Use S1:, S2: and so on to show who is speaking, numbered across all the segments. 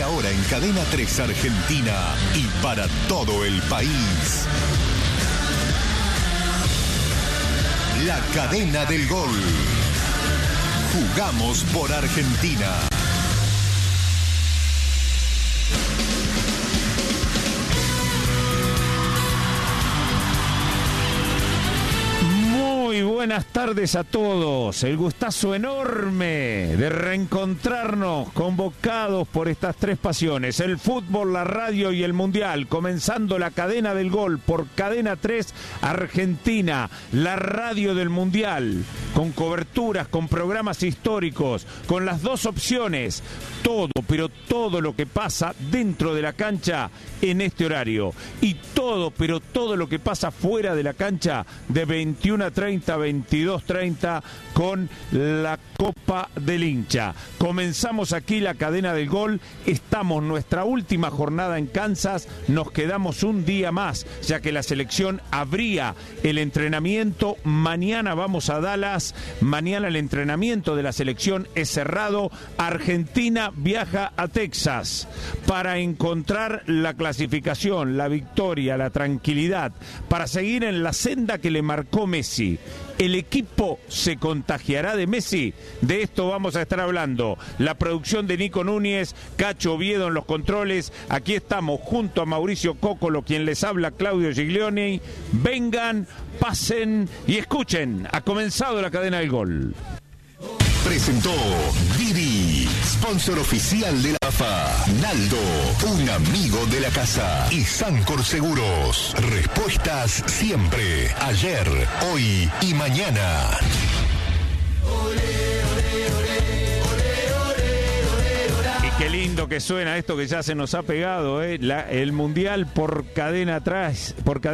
S1: ahora en Cadena 3 Argentina y para todo el país. La cadena del gol. Jugamos por Argentina.
S2: Muy buenas tardes a todos. El gustazo enorme de reencontrarnos convocados por estas tres pasiones: el fútbol, la radio y el mundial. Comenzando la cadena del gol por Cadena 3 Argentina, la radio del mundial, con coberturas, con programas históricos, con las dos opciones. Todo, pero todo lo que pasa dentro de la cancha en este horario. Y todo, pero todo lo que pasa fuera de la cancha de 21:30 a 22:30 con la Copa del Hincha. Comenzamos aquí la cadena del gol. Estamos nuestra última jornada en Kansas. Nos quedamos un día más, ya que la selección abría el entrenamiento. Mañana vamos a Dallas. Mañana el entrenamiento de la selección es cerrado. Argentina viaja a Texas para encontrar la clasificación, la victoria, la tranquilidad, para seguir en la senda que le marcó Messi. ¿El equipo se contagiará de Messi? De esto vamos a estar hablando. La producción de Nico Núñez, Cacho Oviedo en los controles. Aquí estamos junto a Mauricio Cocolo, quien les habla, Claudio Giglioni. Vengan, pasen y escuchen. Ha comenzado la cadena del gol.
S1: Presentó Didi, sponsor oficial de la AFA. Naldo, un amigo de la casa. Y Sancor Seguros, respuestas siempre, ayer, hoy y mañana.
S2: Y qué lindo que suena esto que ya se nos ha pegado, el mundial por Cadena 3.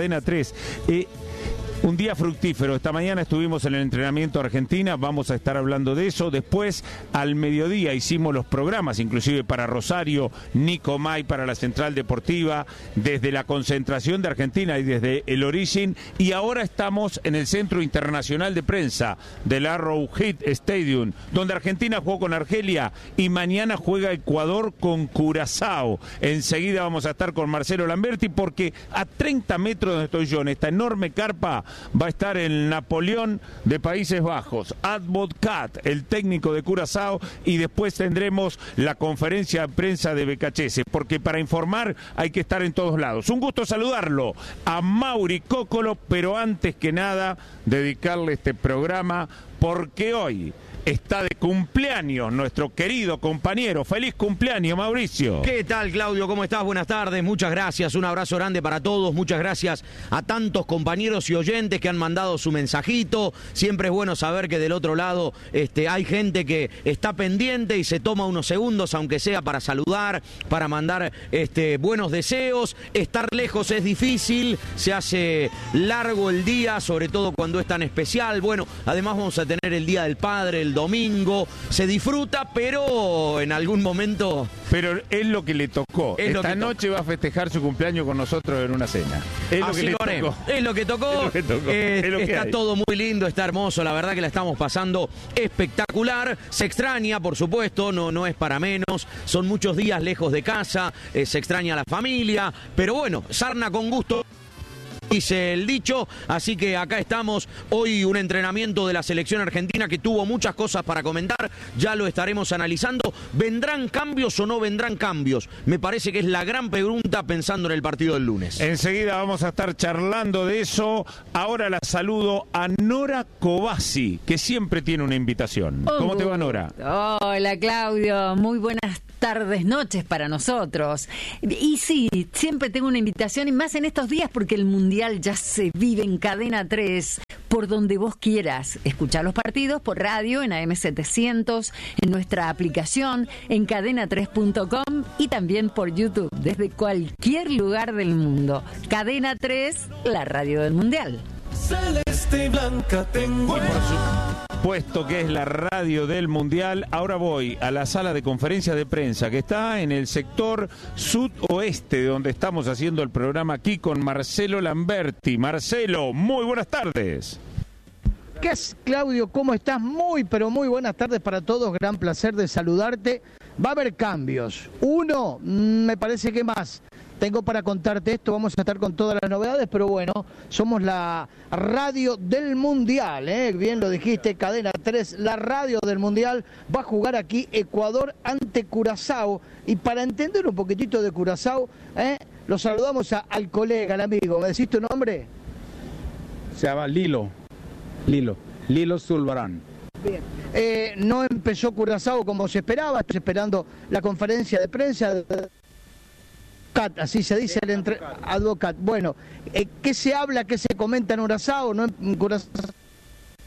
S2: Un día fructífero. Esta mañana estuvimos en el entrenamiento de Argentina, vamos a estar hablando de eso. Después, al mediodía, hicimos los programas, inclusive para Rosario, Nico May para la Central Deportiva, desde la concentración de Argentina y desde el Origin. Y ahora estamos en el Centro Internacional de Prensa del Arrowhead Stadium, donde Argentina jugó con Argelia y mañana juega Ecuador con Curazao. Enseguida vamos a estar con Marcelo Lamberti, porque a 30 metros donde estoy yo, en esta enorme carpa, va a estar el Napoleón de Países Bajos, Advocat, el técnico de Curazao, y después tendremos la conferencia de prensa de BKHS, porque para informar hay que estar en todos lados. Un gusto saludarlo a Mauri Cocolo, pero antes que nada dedicarle este programa porque hoy está de cumpleaños nuestro querido compañero. ¡Feliz cumpleaños, Mauricio!
S3: ¿Qué tal, Claudio? ¿Cómo estás? Buenas tardes, muchas gracias, un abrazo grande para todos, muchas gracias a tantos compañeros y oyentes que han mandado su mensajito. Siempre es bueno saber que del otro lado hay gente que está pendiente y se toma unos segundos, aunque sea para saludar, para mandar buenos deseos. Estar lejos es difícil, se hace largo el día, sobre todo cuando es tan especial. Bueno, además vamos a tener el Día del Padre, el domingo, se disfruta, pero en algún momento...
S2: Pero es lo que le tocó. Esta noche va a festejar su cumpleaños con nosotros en una cena. Es lo que le tocó.
S3: Es lo que tocó. Está todo muy lindo, está hermoso, la verdad que la estamos pasando espectacular. Se extraña, por supuesto, no es para menos. Son muchos días lejos de casa, se extraña a la familia, pero bueno, sarna con gusto, dice el dicho, así que acá estamos. Hoy un entrenamiento de la selección argentina que tuvo muchas cosas para comentar, ya lo estaremos analizando. ¿Vendrán cambios o no vendrán cambios? Me parece que es la gran pregunta pensando en el partido del lunes.
S2: Enseguida vamos a estar charlando de eso. Ahora la saludo a Nora Cobasi, que siempre tiene una invitación. ¿Cómo te va, Nora?
S4: Hola, Claudio, muy buenas tardes, noches para nosotros. Y sí, siempre tengo una invitación, y más en estos días porque el Mundial ya se vive en Cadena 3, por donde vos quieras. Escuchar los partidos por radio, en AM700, en nuestra aplicación, en cadena3.com y también por YouTube, desde cualquier lugar del mundo. Cadena 3, la radio del Mundial.
S5: Celeste y blanca tengo.
S2: Puesto que es la radio del Mundial, ahora voy a la sala de conferencia de prensa que está en el sector sudoeste, donde estamos haciendo el programa aquí con Marcelo Lamberti. Marcelo, muy buenas tardes.
S6: ¿Qué es, Claudio? ¿Cómo estás? Muy, pero muy buenas tardes para todos. Gran placer de saludarte Va a haber cambios. Uno, me parece que más. Tengo para contarte esto, vamos a estar con todas las novedades, pero bueno, somos la radio del Mundial, bien lo dijiste, Cadena 3, la radio del Mundial. Va a jugar aquí Ecuador ante Curazao, y para entender un poquitito de Curazao, lo saludamos al colega, al amigo. ¿Me decís tu nombre?
S7: Se llama Lilo Zulbarán.
S6: Bien. No empezó Curazao como se esperaba, estoy esperando la conferencia de prensa. Así se dice el Advocat. Bueno, ¿qué se habla, qué se comenta en Curazao? ¿No? En Curazao